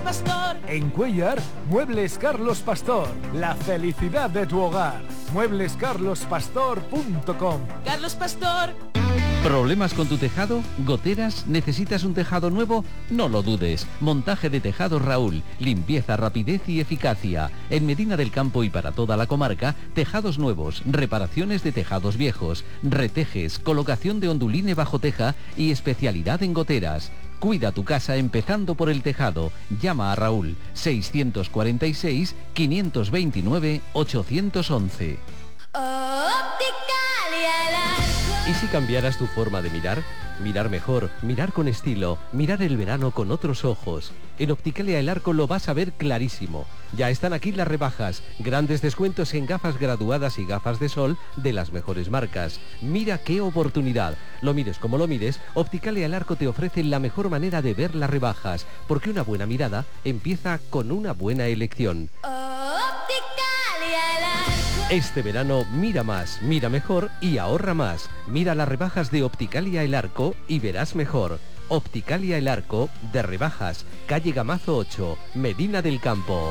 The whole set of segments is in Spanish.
Pastor. En Cuéllar, Muebles Carlos Pastor. La felicidad de tu hogar. mueblescarlospastor.com. Carlos Pastor. ¿Problemas con tu tejado? ¿Goteras? ¿Necesitas un tejado nuevo? No lo dudes. Montaje de tejados Raúl. Limpieza, rapidez y eficacia. En Medina del Campo y para toda la comarca, tejados nuevos, reparaciones de tejados viejos, retejes, colocación de onduline bajo teja y especialidad en goteras. Cuida tu casa empezando por el tejado. Llama a Raúl 646 529 811. ¿Y si cambiaras tu forma de mirar? Mirar mejor, mirar con estilo, mirar el verano con otros ojos. En Opticalia El Arco lo vas a ver clarísimo. Ya están aquí las rebajas, grandes descuentos en gafas graduadas y gafas de sol de las mejores marcas. Mira qué oportunidad. Lo mires como lo mires, Opticalia El Arco te ofrece la mejor manera de ver las rebajas, porque una buena mirada empieza con una buena elección. Este verano mira más, mira mejor y ahorra más. Mira las rebajas de Opticalia El Arco y verás mejor. Opticalia El Arco de rebajas, calle Gamazo 8, Medina del Campo.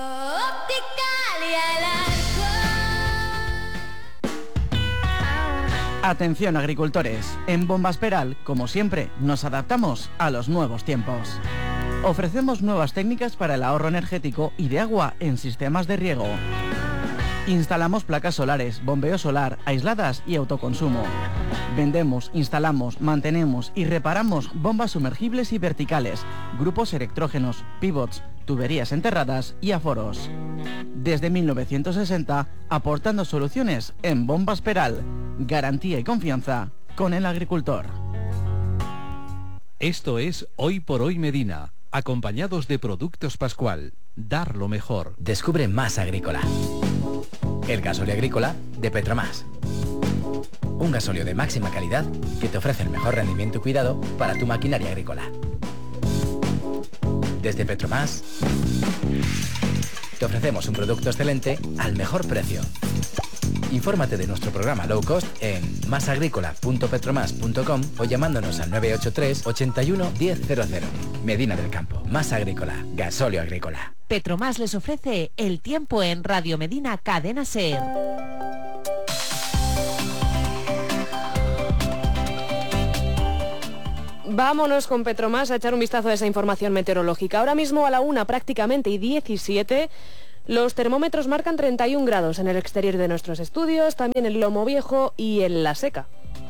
Atención agricultores, en Bombas Peral, como siempre, nos adaptamos a los nuevos tiempos. Ofrecemos nuevas técnicas para el ahorro energético y de agua en sistemas de riego. Instalamos placas solares, bombeo solar, aisladas y autoconsumo. Vendemos, instalamos, mantenemos y reparamos bombas sumergibles y verticales, grupos electrógenos, pivots, tuberías enterradas y aforos. Desde 1960, aportando soluciones en Bombas Peral. Garantía y confianza con el agricultor. Esto es Hoy por Hoy Medina, acompañados de Productos Pascual. Dar lo mejor. Descubre Más Agrícola. El gasóleo agrícola de Petromás. Un gasóleo de máxima calidad que te ofrece el mejor rendimiento y cuidado para tu maquinaria agrícola. Desde Petromás te ofrecemos un producto excelente al mejor precio. Infórmate de nuestro programa Low Cost en masagricola.petromas.com o llamándonos al 983 81 1000. Medina del Campo. Más Agrícola. Gasóleo agrícola. Petromás les ofrece el tiempo en Radio Medina Cadena SER. Vámonos con Petromás a echar un vistazo a esa información meteorológica. Ahora mismo a la 1 prácticamente y 17... los termómetros marcan 31 grados en el exterior de nuestros estudios, también en Lomo Viejo y en La Seca.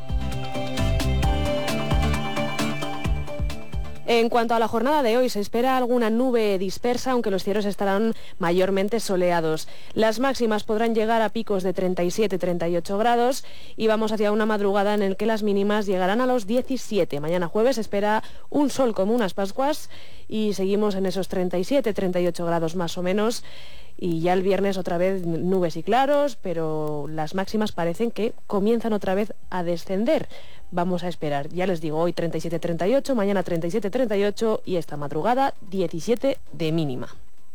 En cuanto a la jornada de hoy, se espera alguna nube dispersa, aunque los cielos estarán mayormente soleados. Las máximas podrán llegar a picos de 37-38 grados y vamos hacia una madrugada en la que las mínimas llegarán a los 17. Mañana jueves se espera un sol como unas Pascuas y seguimos en esos 37-38 grados más o menos. Y ya el viernes otra vez nubes y claros, pero las máximas parecen que comienzan otra vez a descender. Vamos a esperar, ya les digo, hoy 37-38, mañana 37-38 y esta madrugada 17 de mínima.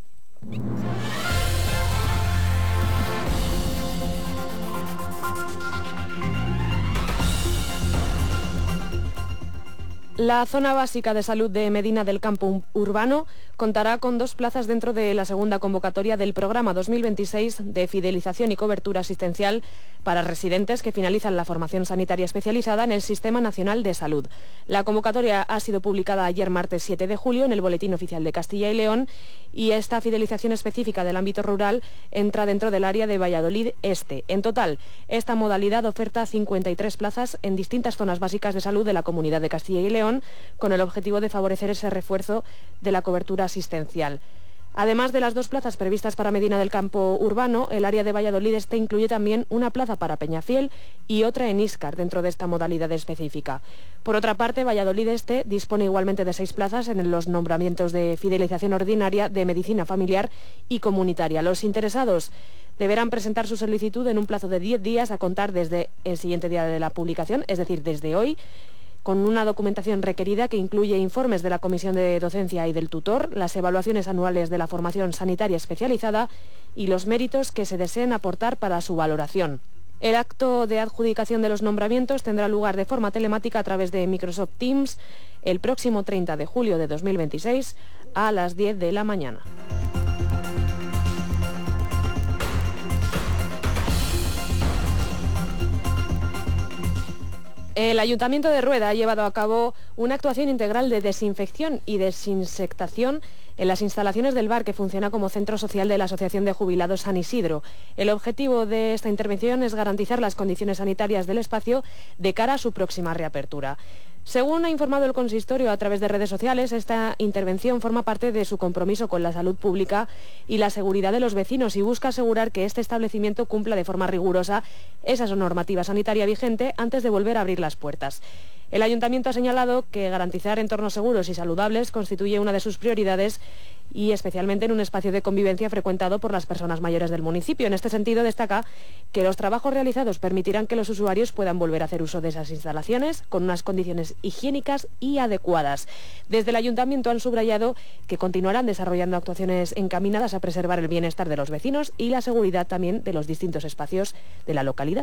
La zona básica de salud de Medina del Campo Urbano contará con 2 plazas dentro de la segunda convocatoria del programa 2026 de fidelización y cobertura asistencial para residentes que finalizan la formación sanitaria especializada en el Sistema Nacional de Salud. La convocatoria ha sido publicada ayer martes 7 de julio en el Boletín Oficial de Castilla y León y esta fidelización específica del ámbito rural entra dentro del área de Valladolid Este. En total, esta modalidad oferta 53 plazas en distintas zonas básicas de salud de la Comunidad de Castilla y León, con el objetivo de favorecer ese refuerzo de la cobertura asistencial. Además de las 2 plazas previstas para Medina del Campo Urbano, el área de Valladolid Este incluye también una plaza para Peñafiel y otra en Íscar dentro de esta modalidad específica. Por otra parte, Valladolid Este dispone igualmente de 6 plazas en los nombramientos de fidelización ordinaria de medicina familiar y comunitaria. Los interesados deberán presentar su solicitud en un plazo de 10 días a contar desde el siguiente día de la publicación, es decir, desde hoy, con una documentación requerida que incluye informes de la Comisión de Docencia y del tutor, las evaluaciones anuales de la formación sanitaria especializada y los méritos que se deseen aportar para su valoración. El acto de adjudicación de los nombramientos tendrá lugar de forma telemática a través de Microsoft Teams el próximo 30 de julio de 2026 a las 10 de la mañana. El Ayuntamiento de Rueda ha llevado a cabo una actuación integral de desinfección y desinsectación en las instalaciones del bar que funciona como centro social de la Asociación de Jubilados San Isidro. El objetivo de esta intervención es garantizar las condiciones sanitarias del espacio de cara a su próxima reapertura. Según ha informado el consistorio a través de redes sociales, esta intervención forma parte de su compromiso con la salud pública y la seguridad de los vecinos y busca asegurar que este establecimiento cumpla de forma rigurosa esa normativa sanitaria vigente antes de volver a abrir las puertas. El Ayuntamiento ha señalado que garantizar entornos seguros y saludables constituye una de sus prioridades y especialmente en un espacio de convivencia frecuentado por las personas mayores del municipio. En este sentido, destaca que los trabajos realizados permitirán que los usuarios puedan volver a hacer uso de esas instalaciones con unas condiciones higiénicas y adecuadas. Desde el Ayuntamiento han subrayado que continuarán desarrollando actuaciones encaminadas a preservar el bienestar de los vecinos y la seguridad también de los distintos espacios de la localidad.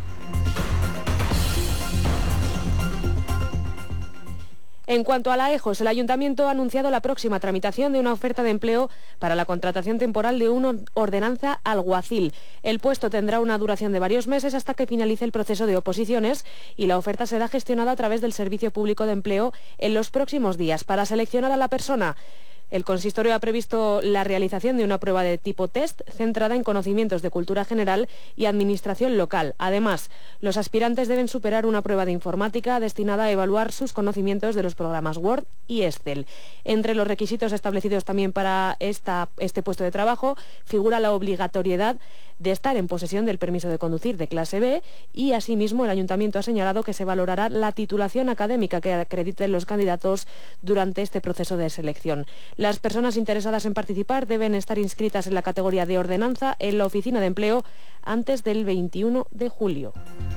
En cuanto a la EJOS, el Ayuntamiento ha anunciado la próxima tramitación de una oferta de empleo para la contratación temporal de una ordenanza alguacil. El puesto tendrá una duración de varios meses hasta que finalice el proceso de oposiciones y la oferta será gestionada a través del Servicio Público de Empleo en los próximos días. Para seleccionar a la persona, el consistorio ha previsto la realización de una prueba de tipo test centrada en conocimientos de cultura general y administración local. Además, los aspirantes deben superar una prueba de informática destinada a evaluar sus conocimientos de los programas Word y Excel. Entre los requisitos establecidos también para este puesto de trabajo figura la obligatoriedad de estar en posesión del permiso de conducir de clase B y, asimismo, el Ayuntamiento ha señalado que se valorará la titulación académica que acrediten los candidatos durante este proceso de selección. Las personas interesadas en participar deben estar inscritas en la categoría de ordenanza en la oficina de empleo antes del 21 de julio.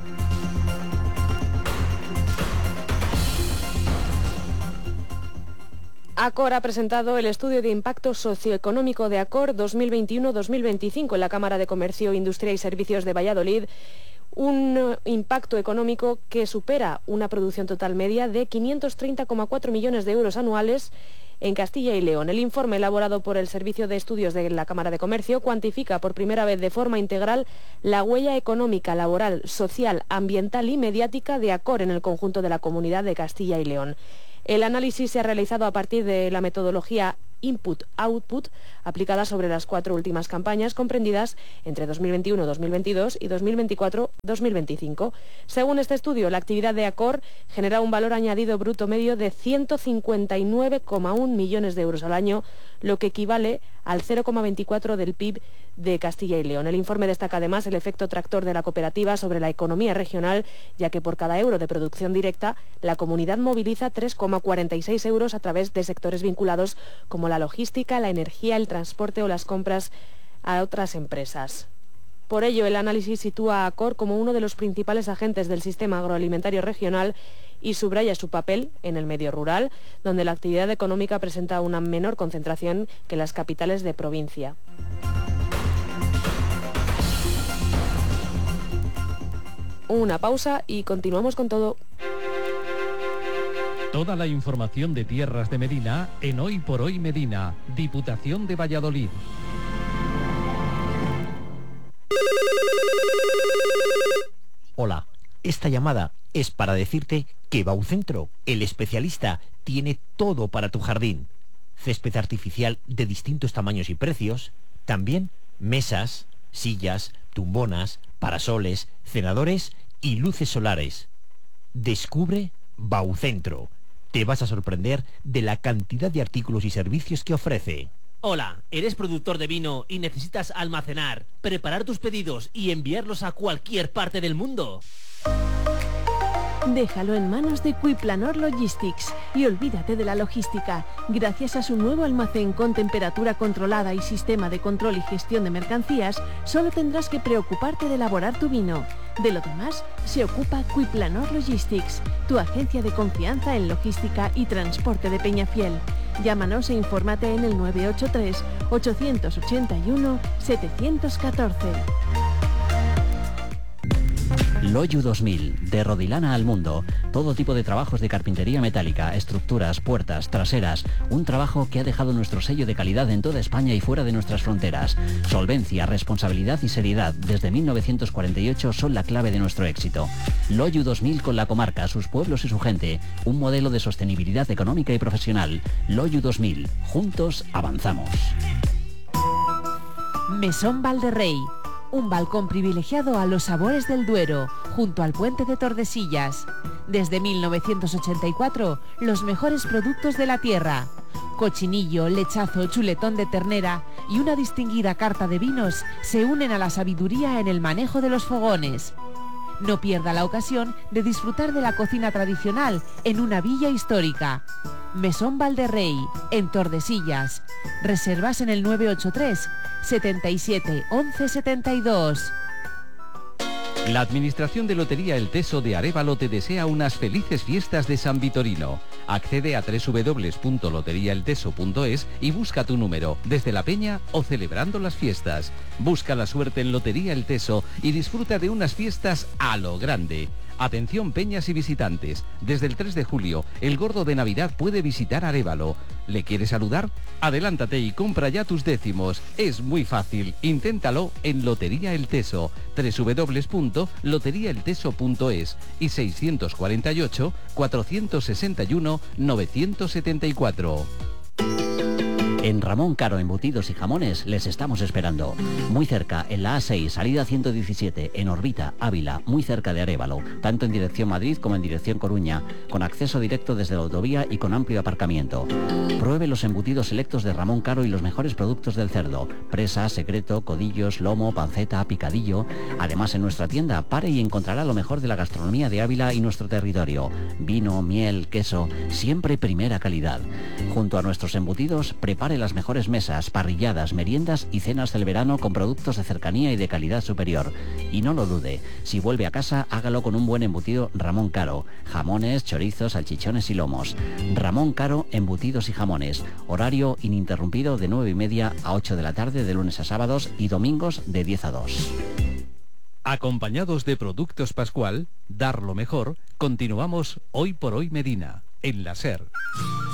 Accor ha presentado el estudio de impacto socioeconómico de Accor 2021-2025 en la Cámara de Comercio, Industria y Servicios de Valladolid. Un impacto económico que supera una producción total media de 530,4 millones de euros anuales en Castilla y León. El informe elaborado por el Servicio de Estudios de la Cámara de Comercio cuantifica por primera vez de forma integral la huella económica, laboral, social, ambiental y mediática de Accor en el conjunto de la Comunidad de Castilla y León. El análisis se ha realizado a partir de la metodología Input-Output aplicada sobre las 4 últimas campañas comprendidas entre 2021-2022 y 2024-2025. Según este estudio, la actividad de Accor genera un valor añadido bruto medio de 159,1 millones de euros al año, lo que equivale al 0,24 del PIB de Castilla y León. El informe destaca además el efecto tractor de la cooperativa sobre la economía regional, ya que por cada euro de producción directa, la comunidad moviliza 3,46 euros a través de sectores vinculados como la logística, la energía, el transporte o las compras a otras empresas. Por ello, el análisis sitúa a Accor como uno de los principales agentes del sistema agroalimentario regional y subraya su papel en el medio rural, donde la actividad económica presenta una menor concentración que en las capitales de provincia. Una pausa y continuamos con todo. Toda la información de Tierras de Medina en Hoy por Hoy Medina, Diputación de Valladolid. Hola, esta llamada es para decirte que Baucentro, el especialista, tiene todo para tu jardín. Césped artificial de distintos tamaños y precios, también mesas, sillas, tumbonas, parasoles, cenadores y luces solares. Descubre Baucentro. Te vas a sorprender de la cantidad de artículos y servicios que ofrece. Hola, ¿eres productor de vino y necesitas almacenar, preparar tus pedidos y enviarlos a cualquier parte del mundo? Déjalo en manos de Quiplanor Logistics y olvídate de la logística. Gracias a su nuevo almacén con temperatura controlada y sistema de control y gestión de mercancías, solo tendrás que preocuparte de elaborar tu vino. De lo demás, se ocupa Quiplanor Logistics, tu agencia de confianza en logística y transporte de Peñafiel. Llámanos e infórmate en el 983 881 714. Loyu 2000, de Rodilana al mundo. Todo tipo de trabajos de carpintería metálica, estructuras, puertas, traseras. Un trabajo que ha dejado nuestro sello de calidad en toda España y fuera de nuestras fronteras. Solvencia, responsabilidad y seriedad desde 1948 son la clave de nuestro éxito. Loyu 2000 con la comarca, sus pueblos y su gente. Un modelo de sostenibilidad económica y profesional. Loyu 2000. Juntos avanzamos. Mesón Valderrey. Un balcón privilegiado a los sabores del Duero, junto al puente de Tordesillas. Desde 1984, los mejores productos de la tierra. Cochinillo, lechazo, chuletón de ternera y una distinguida carta de vinos se unen a la sabiduría en el manejo de los fogones. No pierda la ocasión de disfrutar de la cocina tradicional en una villa histórica. Mesón Valderrey, en Tordesillas. Reservas en el 983 77 11 72. La Administración de Lotería El Teso de Arévalo te desea unas felices fiestas de San Vitorino. Accede a www.loteriaelteso.es y busca tu número, desde la peña o celebrando las fiestas. Busca la suerte en Lotería El Teso y disfruta de unas fiestas a lo grande. Atención peñas y visitantes, desde el 3 de julio, el Gordo de Navidad puede visitar Arévalo. ¿Le quieres saludar? Adelántate y compra ya tus décimos. Es muy fácil, inténtalo en Lotería El Teso, www.loteriaelteso.es y 648 461 974. En Ramón Caro Embutidos y Jamones les estamos esperando. Muy cerca, en la A6, salida 117, en Orbita, Ávila, muy cerca de Arévalo, tanto en dirección Madrid como en dirección Coruña, con acceso directo desde la autovía y con amplio aparcamiento. Pruebe los embutidos selectos de Ramón Caro y los mejores productos del cerdo: presa, secreto, codillos, lomo, panceta, picadillo. Además, en nuestra tienda pare y encontrará lo mejor de la gastronomía de Ávila y nuestro territorio: vino, miel, queso, siempre primera calidad. Junto a nuestros embutidos, prepare las mejores mesas, parrilladas, meriendas y cenas del verano con productos de cercanía y de calidad superior. Y no lo dude, si vuelve a casa, hágalo con un buen embutido Ramón Caro: jamones, chorizos, salchichones y lomos. Ramón Caro Embutidos y Jamones. Horario ininterrumpido de 9:30 a 8 de la tarde de lunes a sábados y domingos de 10 a 2. Acompañados de Productos Pascual, dar lo mejor, continuamos Hoy por Hoy Medina, en la SER.